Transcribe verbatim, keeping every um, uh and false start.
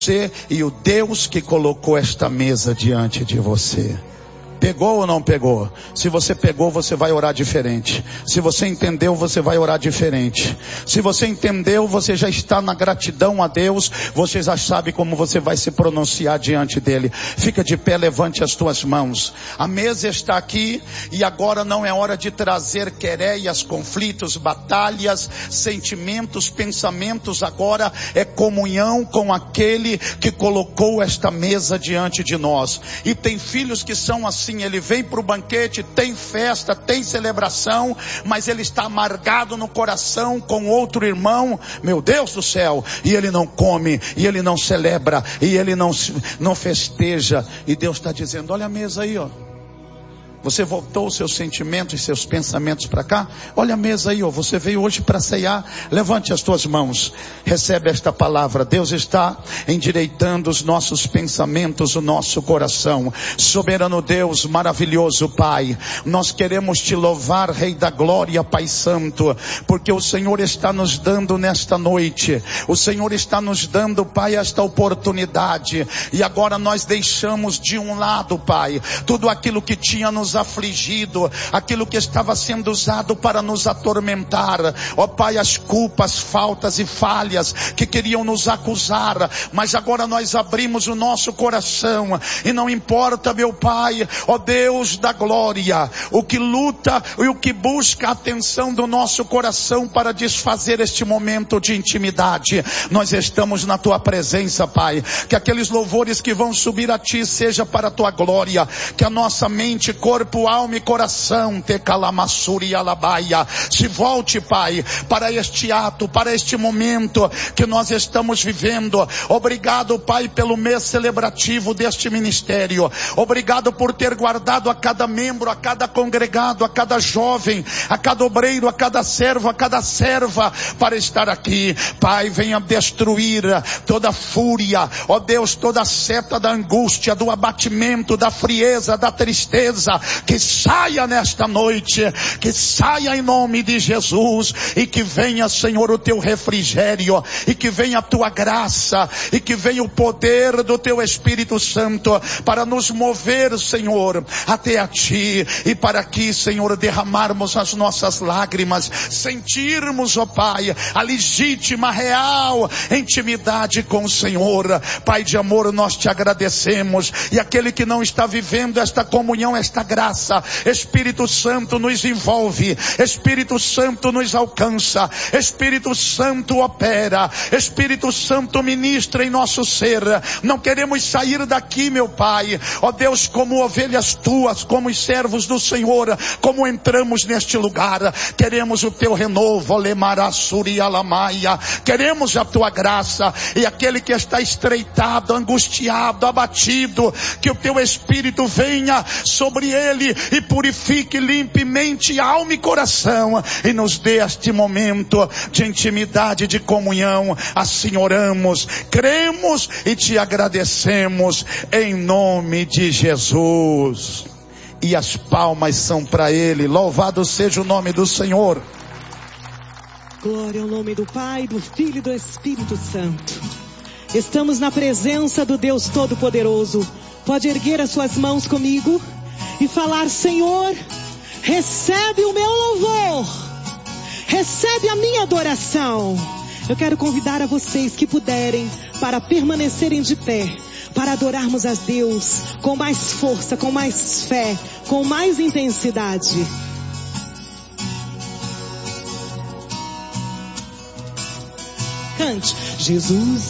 você e o Deus que colocou esta mesa diante de você. Pegou ou não pegou? Se você pegou, você vai orar diferente. Se você entendeu, você vai orar diferente. Se você entendeu, você já está na gratidão a Deus. Você já sabe como você vai se pronunciar diante dele. Fica de pé, levante as tuas mãos. A mesa está aqui e agora não é hora de trazer quereias, conflitos, batalhas, sentimentos, pensamentos. Agora é comunhão com aquele que colocou esta mesa diante de nós. E tem filhos que são assim. Ele vem para o banquete, tem festa, tem celebração, mas ele está amargado no coração com outro irmão, meu Deus do céu, e ele não come, e ele não celebra, e ele não, não festeja, e Deus está dizendo, olha a mesa aí, ó. Você voltou os seus sentimentos e seus pensamentos para cá? Olha a mesa aí, ó. Você veio hoje para ceiar. Levante as tuas mãos. Recebe esta palavra. Deus está endireitando os nossos pensamentos, o nosso coração. Soberano Deus, maravilhoso Pai. Nós queremos te louvar, Rei da Glória, Pai Santo. Porque o Senhor está nos dando nesta noite. O Senhor está nos dando, Pai, esta oportunidade. E agora nós deixamos de um lado, Pai, tudo aquilo que tinha nos afligido, aquilo que estava sendo usado para nos atormentar, ó Pai, as culpas, faltas e falhas que queriam nos acusar, mas agora nós abrimos o nosso coração, e não importa, meu Pai, ó Deus da glória, o que luta e o que busca a atenção do nosso coração para desfazer este momento de intimidade, nós estamos na Tua presença, Pai, que aqueles louvores que vão subir a Ti seja para a Tua glória, que a nossa mente, corpo, Corpo, alma e coração, te calamassuri e alabaia, se volte, Pai, para este ato, para este momento que nós estamos vivendo. Obrigado, Pai, pelo mês celebrativo deste ministério. Obrigado por ter guardado a cada membro, a cada congregado, a cada jovem, a cada obreiro, a cada servo, a cada serva, para estar aqui. Pai, venha destruir toda fúria, ó Deus, toda seta da angústia, do abatimento, da frieza, da tristeza, que saia nesta noite, que saia em nome de Jesus, e que venha, Senhor, o teu refrigério, e que venha a tua graça, e que venha o poder do teu Espírito Santo, para nos mover, Senhor, até a ti, e para aqui, Senhor, derramarmos as nossas lágrimas, sentirmos, ó Pai, a legítima, real intimidade com o Senhor. Pai de amor, nós te agradecemos, e aquele que não está vivendo esta comunhão, esta graça, Espírito Santo nos envolve, Espírito Santo nos alcança, Espírito Santo opera, Espírito Santo ministra em nosso ser. Não queremos sair daqui, meu Pai, ó Deus, como ovelhas tuas, como os servos do Senhor, como entramos neste lugar. Queremos o teu renovo, lemarassuri alamaia, queremos a tua graça, e aquele que está estreitado, angustiado, abatido, que o teu Espírito venha sobre ele e purifique, limpe mente, alma e coração, e nos dê este momento de intimidade, de comunhão. Assim oramos, cremos e te agradecemos em nome de Jesus. E as palmas são para ele. Louvado seja o nome do Senhor. Glória ao nome do Pai, do Filho e do Espírito Santo. Estamos na presença do Deus Todo-Poderoso. Pode erguer as suas mãos comigo e falar: Senhor, recebe o meu louvor, recebe a minha adoração. Eu quero convidar a vocês que puderem para permanecerem de pé, para adorarmos a Deus com mais força, com mais fé, com mais intensidade. Cante. Jesus